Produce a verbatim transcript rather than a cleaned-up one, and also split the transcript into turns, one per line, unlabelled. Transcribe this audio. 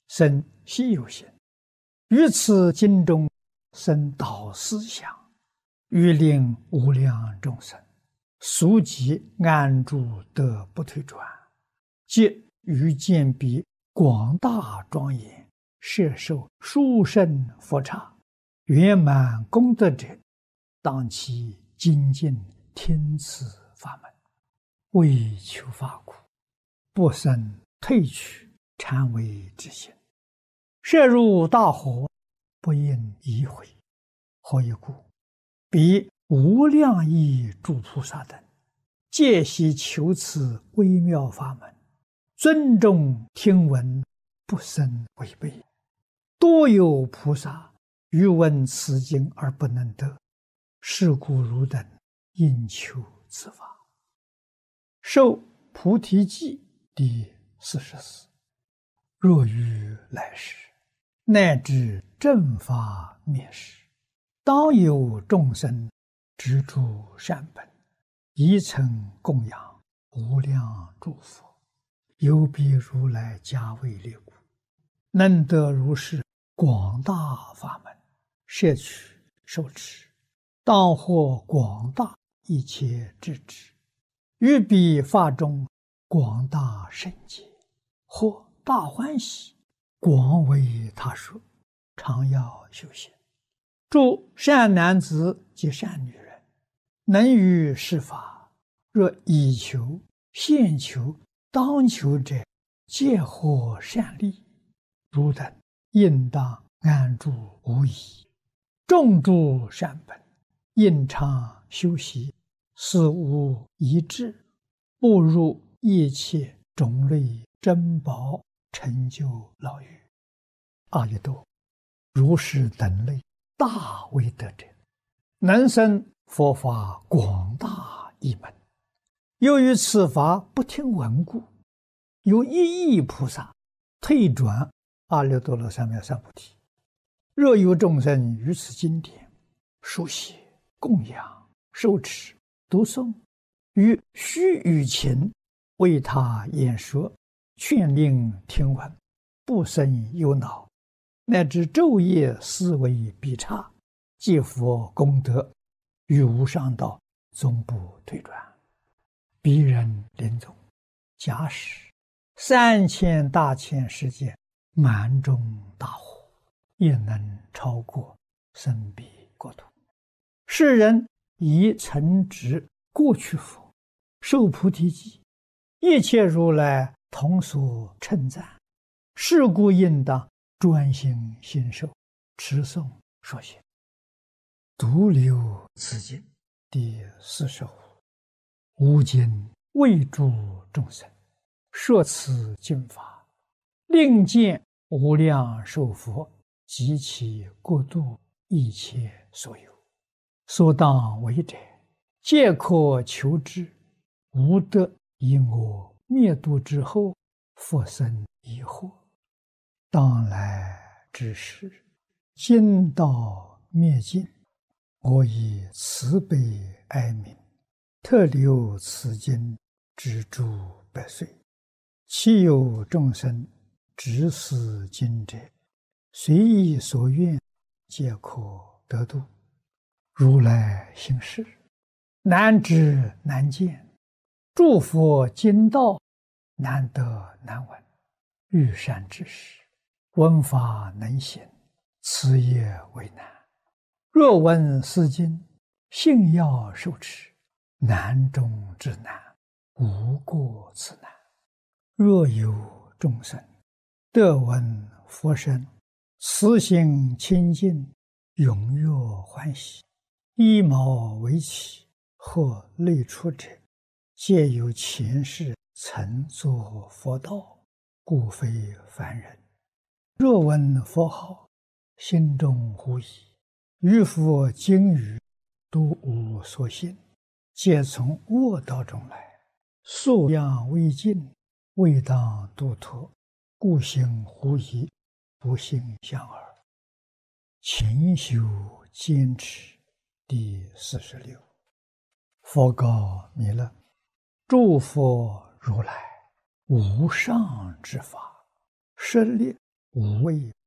生西游行，于此经中生导思想，欲令无量众生速即安住得不退转，即于见彼广大庄严，摄受殊胜佛刹，圆满功德者，当其精进听此法门，为求法苦，不生退去禅为之心，摄入大河，不应移回。何以故？彼无量亿诸菩萨等，皆悉求此微妙法门，尊重听闻，不生违背。多有菩萨欲闻此经而不能得，是故汝等应求此法。受菩提记第四十四。若于来世，乃至正法灭世，当有众生执著善本，以诚供养无量诸佛，有彼如来加为列故，能得如是广大法门，摄取受持，当获广大一切智智，于彼法中广大圣解，或大欢喜，广为他说，常要修行。诸善男子及善女人，能于是法，若以求、现求、当求者，皆获善利。汝等应当安住无疑，种诸善本，应常修习，死无遗志，步入一切种类珍宝，成就老狱。阿逸多，如是等类大威德者，能生佛法广大一门。由于此法不听闻故，有一亿菩萨退转阿耨多罗三藐三菩提。若有众生于此经典书写、供养、受持、读诵，于须臾前为他演说，劝令听闻，不生忧恼，乃至昼夜思维必差，皆佛功德，于无上道终不退转。彼人临终，假使三千大千世界满中大火，也能超过生彼国土。世人以诚执过去佛，受菩提记，一切如来同所称赞，是故应当专心信受，持诵说学。独留此经第四十五。吾今为诸众生说此经法，令见无量寿佛及其国度一切所有，所当为者，皆可求之，无得以我灭度之后，复生疑惑。当来之时，经道灭尽，我以慈悲哀悯，特留此经之诸百岁。其有众生执此经者，随意所愿，皆可得度。如来行事，难知难见，诸佛经道难得难闻。欲善知识，闻法能行，此也为难。若闻是经，信要受持，难中之难，无过此难。若有众生得闻佛声，慈心清净，踊跃欢喜，依毛为起，或类出者，皆有前世曾作佛道，故非凡人。若闻佛号，心中狐疑，于佛经语都无所信，皆从恶道中来，素养未尽，未当度脱，故行狐疑，不信相耳。勤修坚持第四十六。佛告弥勒：诸佛如来无上之法，设立无畏